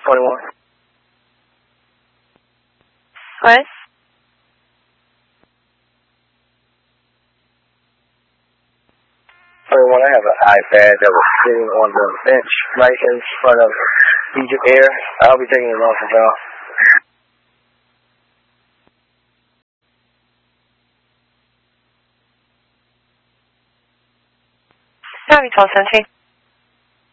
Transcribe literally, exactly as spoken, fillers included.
twenty-one. What? twenty-one, I have an iPad that was sitting on the bench right in front of Egypt Air. I'll be taking it off of y'all. Copy, twelve seventeen.